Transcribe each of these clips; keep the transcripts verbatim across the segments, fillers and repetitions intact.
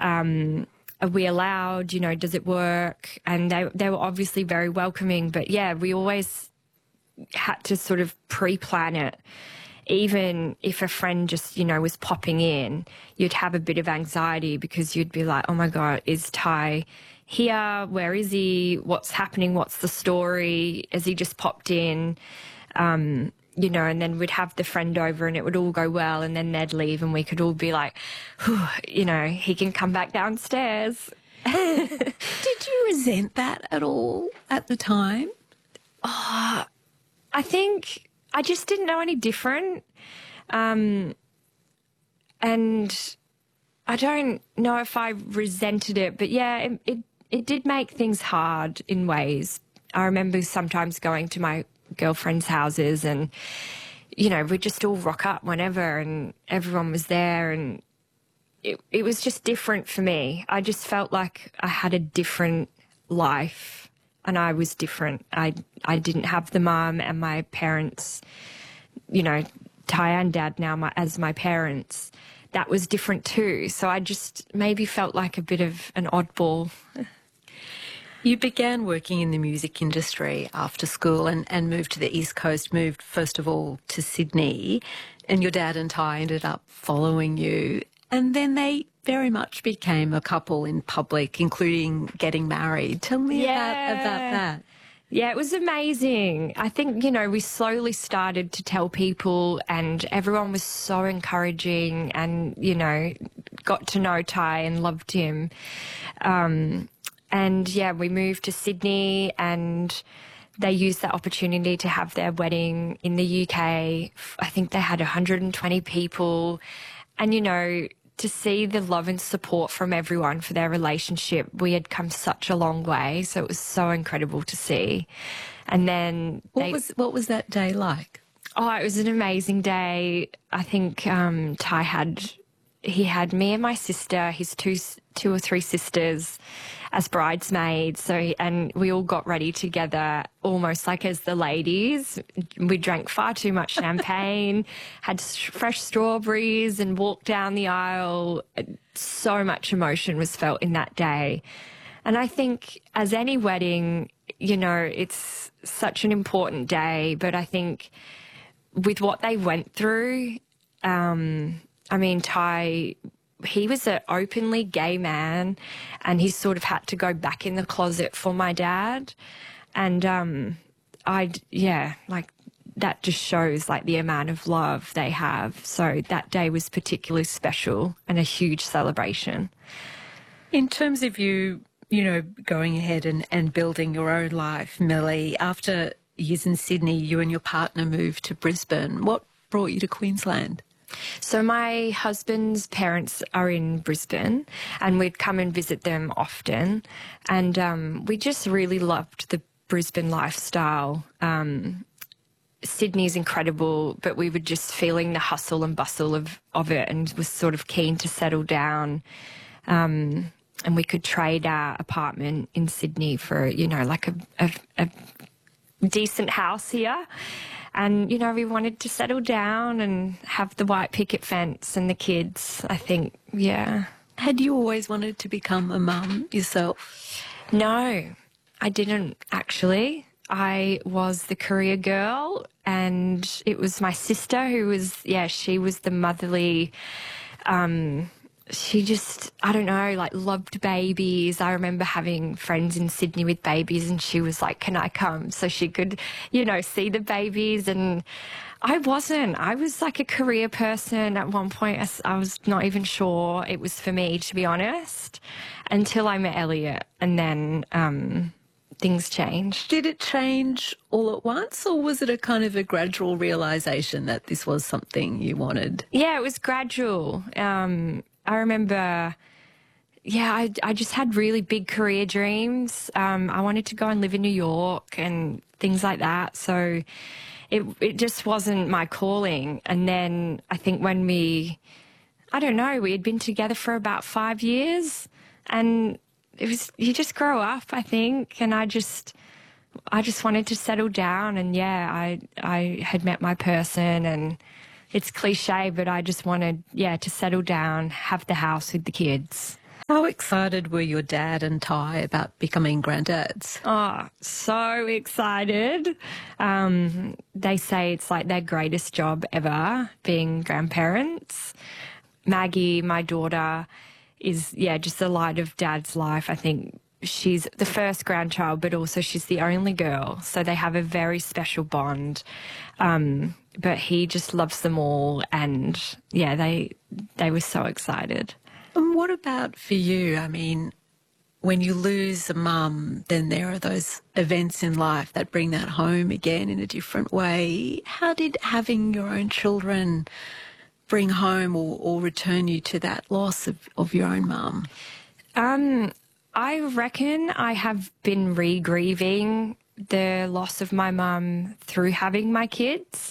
Um, are we allowed? You know, does it work? And they they were obviously very welcoming. But yeah, we always had to sort of pre-plan it. Even if a friend just, you know, was popping in, you'd have a bit of anxiety because you'd be like, oh my God, is Ty here? Where is he? What's happening? What's the story? Has he just popped in? Um, you know, and then we'd have the friend over and it would all go well, and then they'd leave and we could all be like, you know, he can come back downstairs. Did you resent that at all at the time? Oh, I think I just didn't know any different. Um, and I don't know if I resented it, but yeah, it, it, it did make things hard in ways. I remember sometimes going to my girlfriends' houses and, you know, we'd just all rock up whenever and everyone was there, and it, it was just different for me. I just felt like I had a different life and I was different. I, I didn't have the mum and my parents, you know, Ty and Dad now my, as my parents. That was different too. So I just maybe felt like a bit of an oddball. You began working in the music industry after school and, and moved to the East Coast, moved first of all to Sydney, and your dad and Ty ended up following you. And then they very much became a couple in public, including getting married. Tell me yeah. about, about that. Yeah, it was amazing. I think, you know, we slowly started to tell people and everyone was so encouraging and, you know, got to know Ty and loved him. Um, and, yeah, we moved to Sydney and they used that opportunity to have their wedding in the U K. I think they had one hundred twenty people. And, you know, to see the love and support from everyone for their relationship, we had come such a long way. So it was so incredible to see. And then what they, was what was that day like? Oh, it was an amazing day. I think um, Ty had he had me and my sister, his two two or three sisters, as bridesmaids. So and we all got ready together, almost like as the ladies. We drank far too much champagne, had fresh strawberries, and walked down the aisle. So much emotion was felt in that day. And I think, as any wedding, you know, it's such an important day. But I think with what they went through, um, I mean, Ty, he was an openly gay man and he sort of had to go back in the closet for my dad. And um, I'd, yeah, like that just shows like the amount of love they have. So that day was particularly special and a huge celebration. In terms of you, you know, going ahead and, and building your own life, Millie, after years in Sydney, you and your partner moved to Brisbane. What brought you to Queensland? So my husband's parents are in Brisbane and we'd come and visit them often. And um, we just really loved the Brisbane lifestyle. Um, Sydney's incredible, but we were just feeling the hustle and bustle of, of it and was sort of keen to settle down. Um, and we could trade our apartment in Sydney for, you know, like a, a, a decent house here. And, you know, we wanted to settle down and have the white picket fence and the kids, I think, yeah. Had you always wanted to become a mum yourself? No, I didn't, actually. I was the career girl and it was my sister who was, yeah, she was the motherly, um, she just, I don't know, like loved babies. I remember having friends in Sydney with babies and she was like, can I come? So she could, you know, see the babies. And I wasn't. I was like a career person at one point. I, I was not even sure it was for me, to be honest, until I met Elliot. And then um, things changed. Did it change all at once or was it a kind of a gradual realisation that this was something you wanted? Yeah, it was gradual. Um I remember, yeah, I, I just had really big career dreams. Um, I wanted to go and live in New York and things like that. So it it just wasn't my calling. And then I think when we, I don't know, we had been together for about five years and it was, you just grow up, I think. And I just, I just wanted to settle down. And yeah, I, I had met my person and it's cliche, but I just wanted, yeah, to settle down, have the house with the kids. How excited were your dad and Ty about becoming granddads? Oh, so excited. Um, they say it's like their greatest job ever, being grandparents. Maggie, my daughter, is, yeah, just the light of Dad's life. I think she's the first grandchild, but also she's the only girl. So they have a very special bond. Um, but he just loves them all. And, yeah, they they were so excited. And what about for you? I mean, when you lose a mum, then there are those events in life that bring that home again in a different way. How did having your own children bring home or, or return you to that loss of, of your own mum? Um, I reckon I have been re-grieving the loss of my mum through having my kids.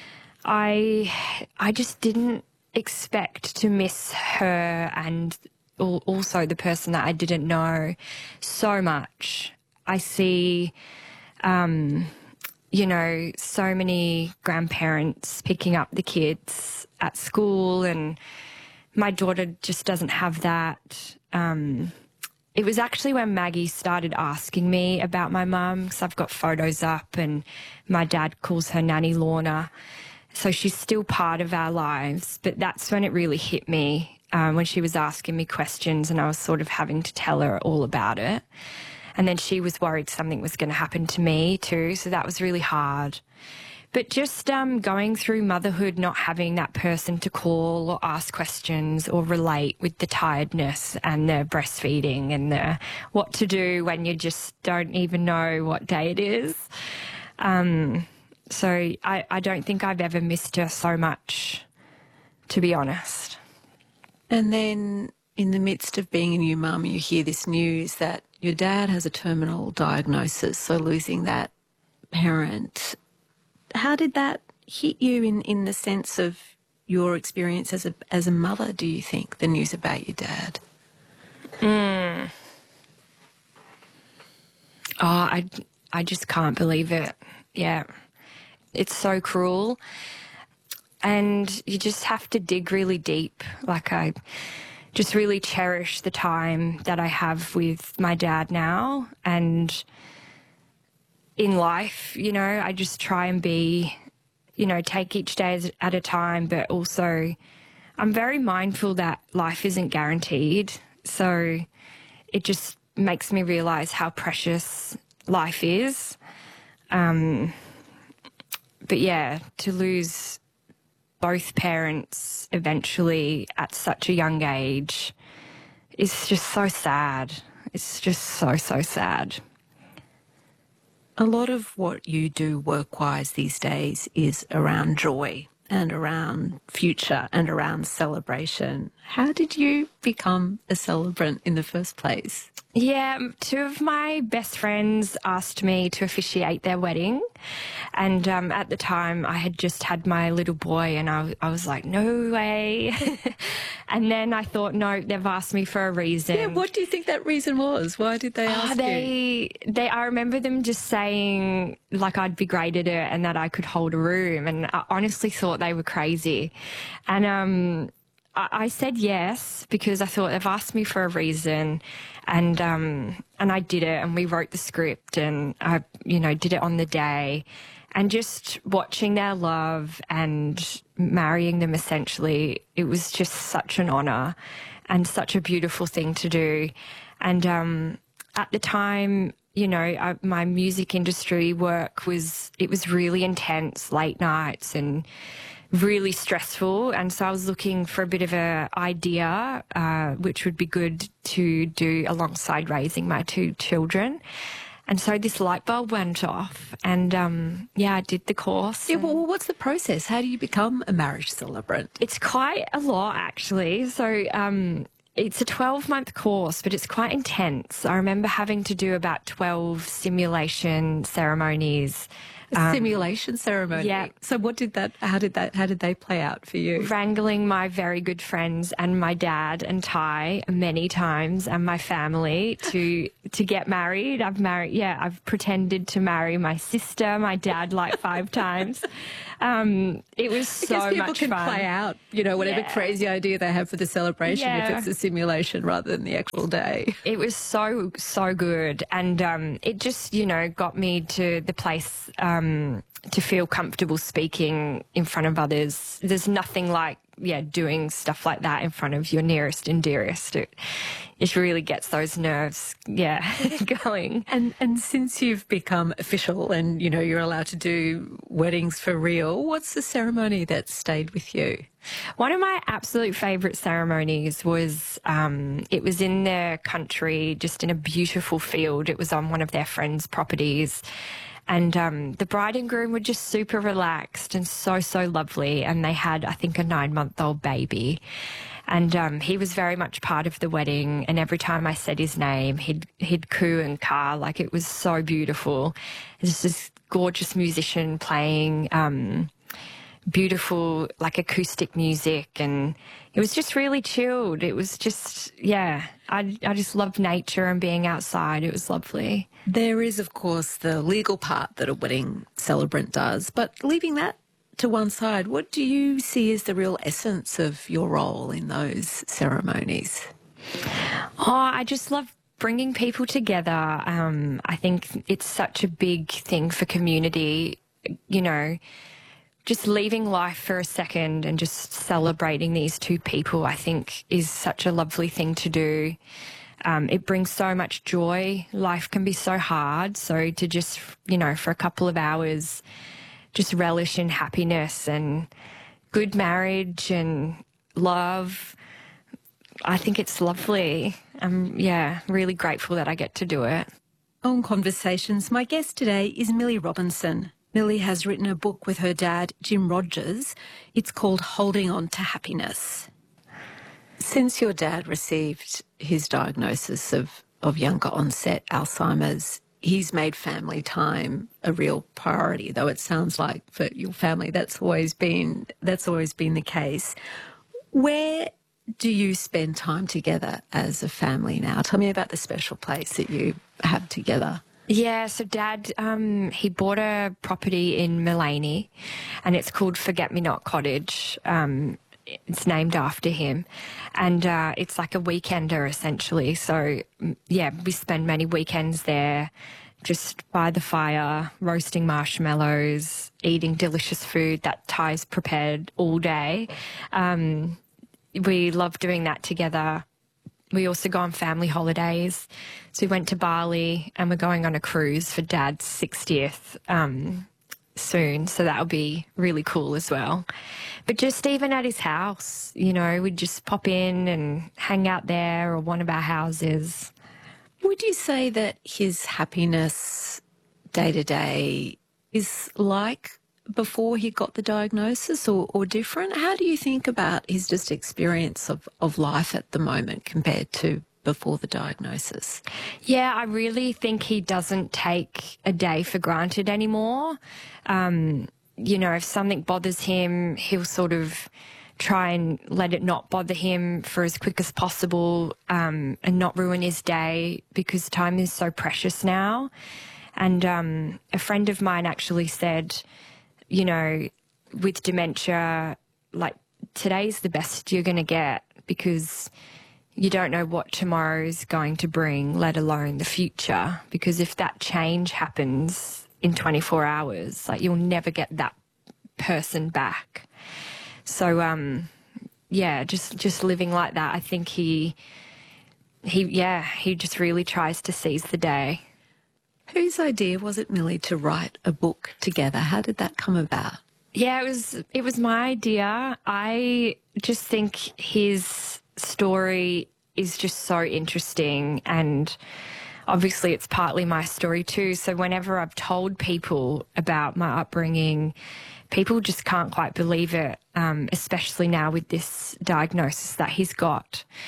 I, I just didn't expect to miss her and also the person that I didn't know so much. I see, um, you know, so many grandparents picking up the kids at school, and my daughter just doesn't have that. Um, it was actually when Maggie started asking me about my mum, because I've got photos up, and my dad calls her Nanny Lorna. So she's still part of our lives, but that's when it really hit me, um, when she was asking me questions and I was sort of having to tell her all about it. And then she was worried something was going to happen to me too, so that was really hard. But just um, going through motherhood, not having that person to call or ask questions or relate with the tiredness and the breastfeeding and the what to do when you just don't even know what day it is. Um, so I, I don't think I've ever missed her so much, to be honest. And then in the midst of being a new mum, you hear this news that your dad has a terminal diagnosis, so losing that parent. How did that hit you in, in the sense of your experience as a as a mother, do you think, the news about your dad? Mm. Oh, I, I just can't believe it. Yeah. It's so cruel. And you just have to dig really deep. Like, I just really cherish the time that I have with my dad now. And in life, you know, I just try and be, you know, take each day as, at a time, but also I'm very mindful that life isn't guaranteed. So it just makes me realise how precious life is. Um, but yeah, to lose both parents eventually at such a young age is just so sad. It's just so, so sad. A lot of what you do work-wise these days is around joy and around future and around celebration. How did you become a celebrant in the first place? Yeah, two of my best friends asked me to officiate their wedding. And um, at the time, I had just had my little boy, and I, I was like, no way. And then I thought, no, they've asked me for a reason. Yeah, what do you think that reason was? Why did they ask oh, they, you? They, I remember them just saying, like, I'd be great at it and that I could hold a room. And I honestly thought they were crazy. And um, I, I said yes because I thought they've asked me for a reason. And um, and I did it, and we wrote the script, and I, you know, did it on the day. And just watching their love and marrying them, essentially, it was just such an honour and such a beautiful thing to do. And um, at the time, you know, I, my music industry work was, it was really intense, late nights and really stressful. And so I was looking for a bit of a idea, uh, which would be good to do alongside raising my two children. And so this light bulb went off, and um, yeah, I did the course. Yeah, well, what's the process? How do you become a marriage celebrant? It's quite a lot, actually. So um, it's a twelve-month course, but it's quite intense. I remember having to do about twelve simulation ceremonies A simulation ceremony. yeah. So what did that, how did that, how did they play out for you? Wrangling my very good friends and my dad and Ty many times and my family to to get married. I've married, yeah, I've pretended to marry my sister, my dad like five times. Um, it was so because people much can fun. play out, you know, whatever Yeah. crazy idea they have for the celebration Yeah. if it's a simulation rather than the actual day. It was so, so good. And um, it just, you know, got me to the place um, to feel comfortable speaking in front of others. There's nothing like, yeah, doing stuff like that in front of your nearest and dearest. It, it really gets those nerves, yeah, going. And and since you've become official and, you know, you're allowed to do weddings for real, what's the ceremony that stayed with you? One of my absolute favourite ceremonies was, um, it was in the country, just in a beautiful field. It was on one of their friends' properties. And um, the bride and groom were just super relaxed and so, so lovely. And they had, I think, a nine-month-old baby. And um, he was very much part of the wedding. And every time I said his name, he'd, he'd coo and car. Like, it was so beautiful. There's this gorgeous musician playing um, beautiful, like, acoustic music. And it was just really chilled. It was just, yeah, I, I just loved nature and being outside. It was lovely. There is, of course, the legal part that a wedding celebrant does, but leaving that to one side, what do you see as the real essence of your role in those ceremonies? Oh, I just love bringing people together. Um, I think it's such a big thing for community, you know, just leaving life for a second and just celebrating these two people, I think is such a lovely thing to do. Um, it brings so much joy. Life can be so hard. So to just, you know, for a couple of hours, just relish in happiness and good marriage and love, I think it's lovely. I'm, yeah, really grateful that I get to do it. On Conversations, my guest today is Millie Robinson. Millie has written a book with her dad, Jim Rogers. It's called Holding On to Happiness. Since your dad received his diagnosis of, of younger onset Alzheimer's, he's made family time a real priority, though it sounds like for your family that's always been that's always been the case. Where do you spend time together as a family now? Tell me about the special place that you have together. Yeah, so Dad, um, he bought a property in Mullaney and it's called Forget Me Not Cottage. Um, it's named after him. And uh, it's like a weekender, essentially. So, yeah, we spend many weekends there just by the fire, roasting marshmallows, eating delicious food that Ty's prepared all day. Um, we love doing that together. We also go on family holidays. So we went to Bali and we're going on a cruise for Dad's sixtieth um, soon. So that'll be really cool as well. But just even at his house, you know, we'd just pop in and hang out there or one of our houses. Would you say that his happiness day to day is like before he got the diagnosis or, or different? How do you think about his just experience of, of life at the moment compared to before the diagnosis? Yeah, I really think he doesn't take a day for granted anymore. Um, you know, if something bothers him, he'll sort of try and let it not bother him for as quick as possible, um, and not ruin his day because time is so precious now. And um, a friend of mine actually said, you know, with dementia, like today's the best you're going to get because you don't know what tomorrow's going to bring, let alone the future. Because if that change happens in twenty-four hours, like you'll never get that person back. So, um, yeah, just, just living like that. I think he, he, yeah, he just really tries to seize the day. Whose idea was it, Millie, to write a book together? How did that come about? Yeah, it was, it was my idea. I just think his story is just so interesting, and obviously it's partly my story too. So whenever I've told people about my upbringing, people just can't quite believe it, um, especially now with this diagnosis that he's got.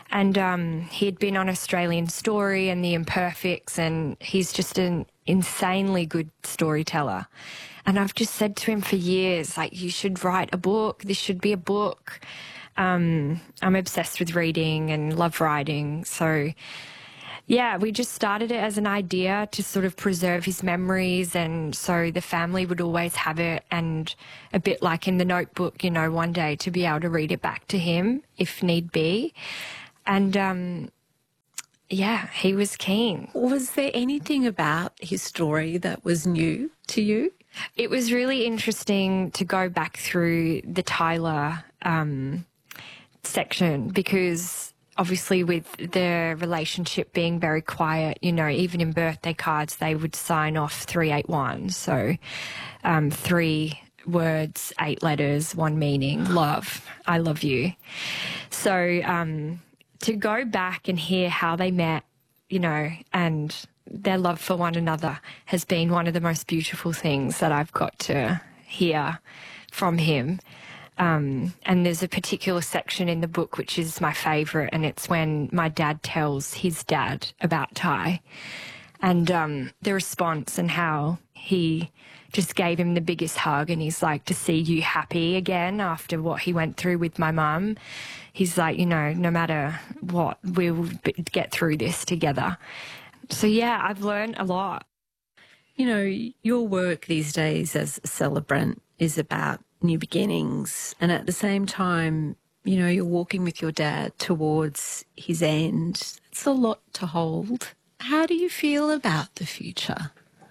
And um, he had been on Australian Story and The Imperfects, and he's just an insanely good storyteller. And I've just said to him for years, like, you should write a book. This should be a book. Um, I'm obsessed with reading and love writing. So, yeah, we just started it as an idea to sort of preserve his memories, and so the family would always have it, and a bit like in The Notebook, you know, one day to be able to read it back to him if need be. And, um, yeah, he was keen. Was there anything about his story that was new to you? It was really interesting to go back through the Tyler um, section, because obviously with the relationship being very quiet, you know, even in birthday cards, they would sign off three eight one. So um, three words, eight letters, one meaning, love, I love you. So um, to go back and hear how they met, you know, and their love for one another has been one of the most beautiful things that I've got to hear from him. Um, and there's a particular section in the book which is my favourite, and it's when my dad tells his dad about Ty, and um, the response and how he just gave him the biggest hug, and he's like, to see you happy again after what he went through with my mum. He's like, you know, no matter what, we'll get through this together. So, yeah, I've learned a lot. You know, your work these days as a celebrant is about new beginnings, and at the same time, you know, you're walking with your dad towards his end. It's a lot to hold. How do you feel about the future?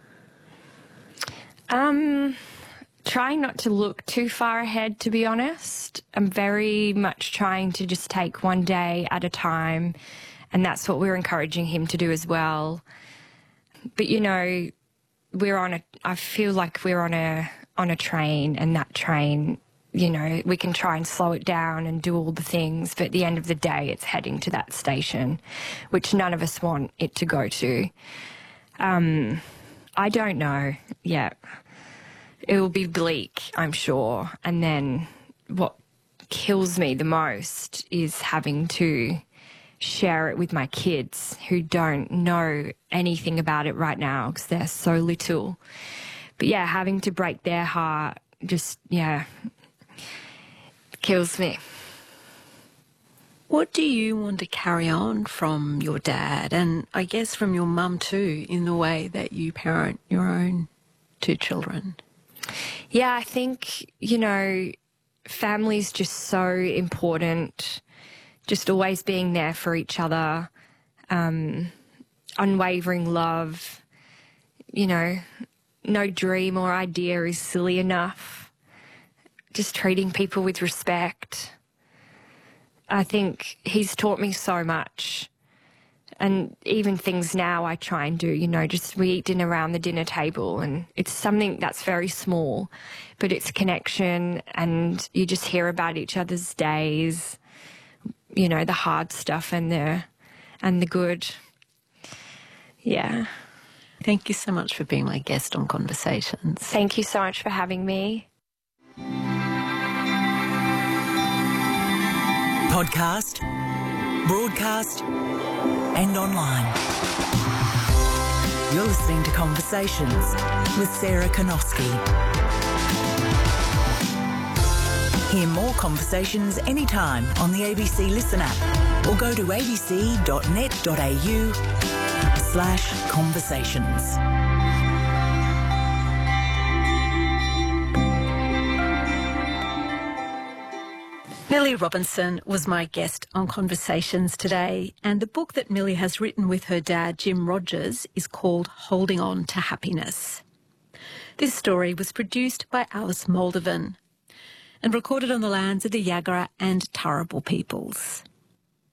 Um, trying not to look too far ahead, to be honest. I'm very much trying to just take one day at a time, and that's what we're encouraging him to do as well. But, you know, we're on a, I feel like we're on a, on a train, and that train, you know, we can try and slow it down and do all the things, but at the end of the day, it's heading to that station, which none of us want it to go to. Um, I don't know yet. It will be bleak, I'm sure. And then what kills me the most is having to share it with my kids who don't know anything about it right now because they're so little. But yeah, having to break their heart just, yeah, kills me. What do you want to carry on from your dad, and I guess from your mum too, in the way that you parent your own two children? Yeah, I think, you know, family's just so important. Just always being there for each other, um, unwavering love, you know, no dream or idea is silly enough. Just treating people with respect. I think he's taught me so much. And even things now I try and do, you know, just we eat dinner around the dinner table, and it's something that's very small, but it's connection, and you just hear about each other's days, you know, the hard stuff and the, and the good. Yeah. Thank you so much for being my guest on Conversations. Thank you so much for having me. Podcast, broadcast, and online. You're listening to Conversations with Sarah Konofsky. Hear more conversations anytime on the A B C Listen app, or go to abc.net.au slash conversations. Millie Robinson was my guest on Conversations today, and the book that Millie has written with her dad, Jim Rogers, is called Holding On to Happiness. This story was produced by Alice Moldovan and recorded on the lands of the Yagara and Turrbal peoples.